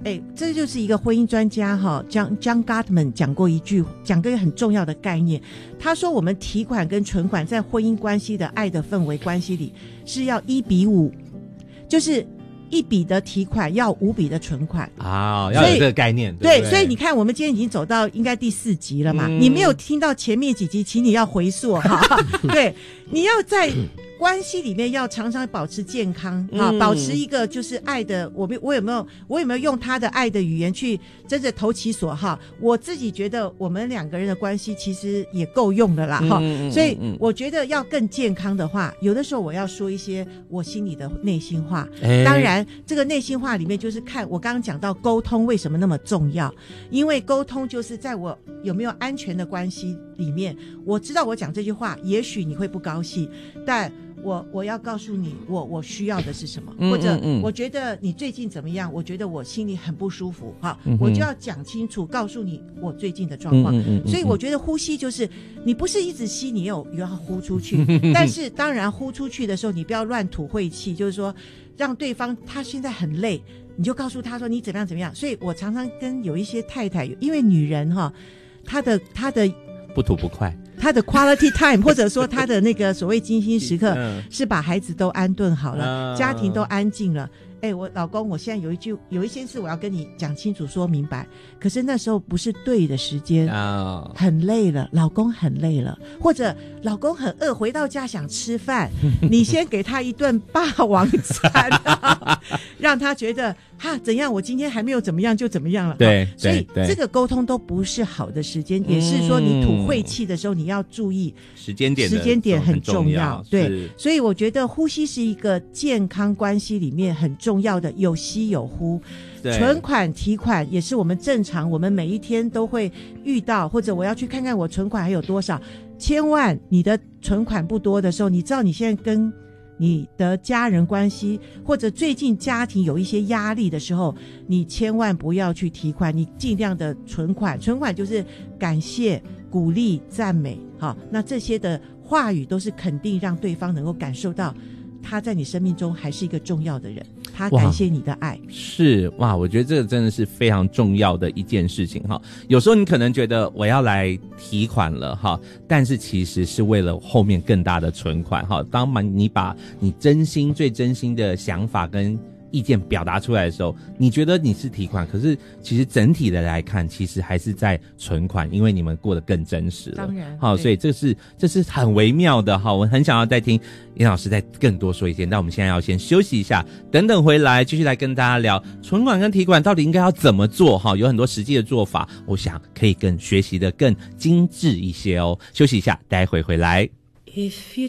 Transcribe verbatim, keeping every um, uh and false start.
哎，这就是一个婚姻专家哈，John John Gottman 讲过一句，讲个很重要的概念。他说，我们提款跟存款在婚姻关系的爱的氛围关系里是要一比五，就是一笔的提款要五笔的存款啊，要有这个概念。 对， 对， 对，所以你看，我们今天已经走到应该第四集了嘛， 嗯、 你没有听到前面几集，请你要回溯哈。对，你要在关系里面要常常保持健康啊、嗯，保持一个就是爱的，我我有没有我有没有用他的爱的语言去真正投其所好？我自己觉得我们两个人的关系其实也够用的啦哈、嗯，所以我觉得要更健康的话，有的时候我要说一些我心里的内心话。欸、当然，这个内心话里面就是看我刚刚讲到沟通为什么那么重要，因为沟通就是在我有没有安全的关系里面，我知道我讲这句话，也许你会不高兴，但我我要告诉你，我我需要的是什么，嗯、或者我觉得你最近怎么样？我觉得我心里很不舒服，哈、嗯，我就要讲清楚，告诉你我最近的状况。嗯嗯嗯、所以我觉得呼吸就是你不是一直吸，你有有要呼出去，但是当然呼出去的时候，你不要乱吐晦气，就是说让对方他现在很累，你就告诉他说你怎么样怎么样。所以我常常跟有一些太太，因为女人哈，她的她的不吐不快。 他的 quality time 或者说他的那个所谓精心时刻是把孩子都安顿好了、嗯、家庭都安静了。哎，我老公，我现在有一句有一些事我要跟你讲清楚说明白，可是那时候不是对的时间、哦、很累了，老公很累了，或者老公很饿，回到家想吃饭你先给他一顿霸王餐、啊、让他觉得哈怎样我今天还没有怎么样就怎么样了。 对、哦、 所以这个沟通都不是好的时间、嗯、也是说你吐晦气的时候你要注意时间点， 时间点很重要。对，所以我觉得呼吸是一个健康关系里面很重要的，有吸有呼。存款提款也是我们正常我们每一天都会遇到，或者我要去看看我存款还有多少。千万你的存款不多的时候，你知道你现在跟你的家人关系或者最近家庭有一些压力的时候，你千万不要去提款，你尽量的存款。存款就是感谢鼓励赞美，好，那这些的话语都是肯定，让对方能够感受到他在你生命中还是一个重要的人，他感谢你的爱。 是哇，我觉得这个真的是非常重要的一件事情哈。有时候你可能觉得我要来提款了哈，但是其实是为了后面更大的存款哈。当你把你真心最真心的想法跟意见表达出来的时候，你觉得你是提款，可是其实整体的来看，其实还是在存款，因为你们过得更真实了。 当然， 好，所以这是这是很微妙的哈。我很想要再听严老师再更多说一些，但我们现在要先休息一下，等等回来继续来跟大家聊存款跟提款到底应该要怎么做哈。有很多实际的做法，我想可以更学习的更精致一些哦。休息一下，待会回来。If you